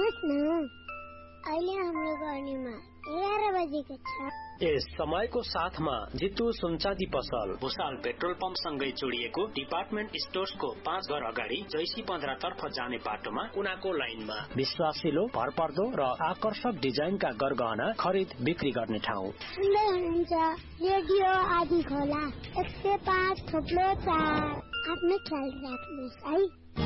सुन्नुहोस् न, अहिले हाम्रो गर्नेमा 11 बजेको छ। यस समयको साथमा जितु सुनचाँदी पसल भुसाल पेट्रोल पम्प सँगै जोडिएको डिपार्टमेन्ट स्टोर्सको 5 घर अगाडि जैसी 15 तर्फ जाने बाटोमा कुनाको लाइनमा विश्वासिलो, भरपर्दो र आकर्षक डिजाइनका गरगहना खरिद बिक्री गर्ने ठाउँ। सुन्दै हुनुहुन्छ रेडियो आदि खोला 105.4। आफ्नो ख्याल राख्नुहोस् है।